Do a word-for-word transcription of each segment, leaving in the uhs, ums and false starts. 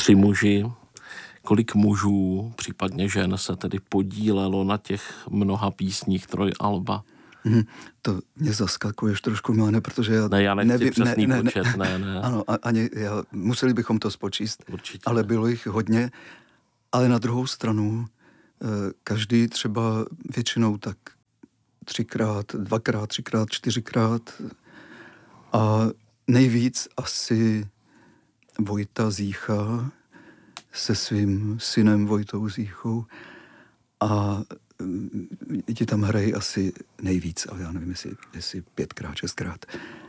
tři muži. Kolik mužů, případně žen, se tedy podílelo na těch mnoha písních Trojalba? Hmm, to mě zaskakuješ trošku, Milane, protože já Ne, já nechci nevím, přesný ne, ne, počet, ne, ne. Ano, a, ani já, museli bychom to spočíst, Určitě. Ale bylo jich hodně. Ale na druhou stranu, každý třeba většinou tak třikrát, dvakrát, třikrát, čtyřikrát a nejvíc asi Vojta Zícha se svým synem Vojtou Zíchou a ti tam hrají asi nejvíc, ale já nevím, jestli, jestli pětkrát, šestkrát.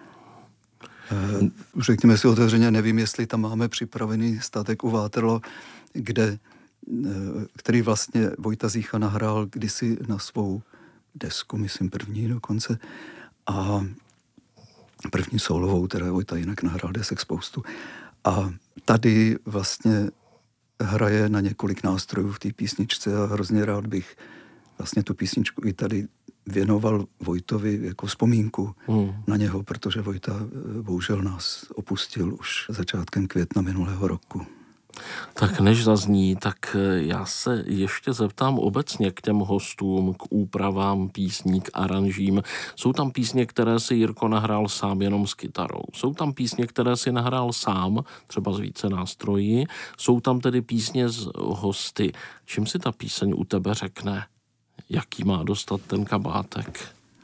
Uh, řekněme si otevřeně, nevím, jestli tam máme připravený statek u Vátrlo, kde, uh, který vlastně Vojta Zícha nahrál kdysi na svou desku, myslím první dokonce, a první solovou, teda Vojta jinak nahrál desek spoustu. A tady vlastně hraje na několik nástrojů v té písničce a hrozně rád bych vlastně tu písničku i tady věnoval Vojtovi jako vzpomínku hmm. na něho, protože Vojta bohužel nás opustil už začátkem května minulého roku. Tak než zazní, tak já se ještě zeptám obecně k těm hostům, k úpravám písní, k aranžím. Jsou tam písně, které si Jirko nahrál sám jenom s kytarou. Jsou tam písně, které si nahrál sám, třeba z více nástroji. Jsou tam tedy písně z hosty. Čím si ta píseň u tebe řekne? Jaký má dostat ten kabátek?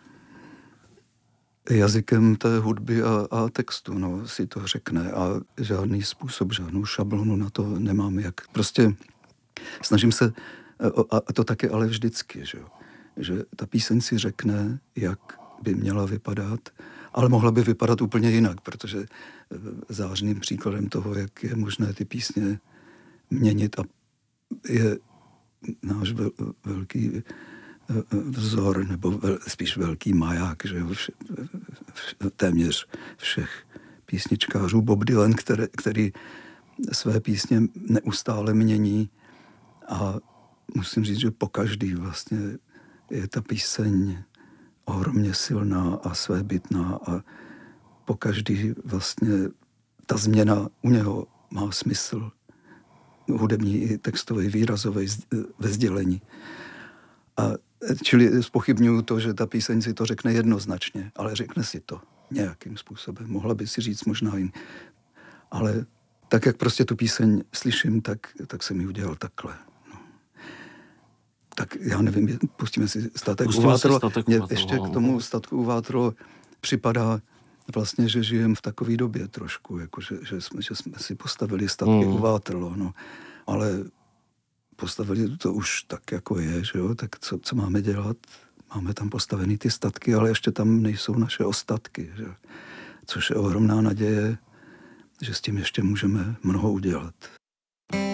Jazykem té hudby a, a textu, no, si to řekne a žádný způsob, žádnou šablonu na to nemám, jak. Prostě snažím se, a, a to taky ale vždycky, že jo, že ta píseň si řekne, jak by měla vypadat, ale mohla by vypadat úplně jinak, protože zářným příkladem toho, jak je možné ty písně měnit a je náš vel, velký vzor, nebo vel, spíš velký maják, že vš, vš, téměř všech písničkářů. Bob Dylan, který, který své písně neustále mění a musím říct, že pokaždý vlastně je ta píseň ohromně silná a svébytná a pokaždý vlastně ta změna u něho má smysl hudební i textový, výrazový ve sdělení. A čili zpochybňuju to, že ta píseň si to řekne jednoznačně, ale řekne si to nějakým způsobem. Mohla by si říct možná jim. Ale tak, jak prostě tu píseň slyším, tak, tak jsem ji udělal takhle. No. Tak já nevím, pustíme si statek u Vátrlo. Mě ještě k tomu statku u Vátrlo připadá vlastně, že žijem v takové době trošku, jako že, že, jsme, že jsme si postavili statky mm. u Vátrlo, no. Ale postavili to už tak, jako je, že jo, tak co, co máme dělat? Máme tam postavený ty statky, ale ještě tam nejsou naše ostatky, že? Což je ohromná naděje, že s tím ještě můžeme mnoho udělat.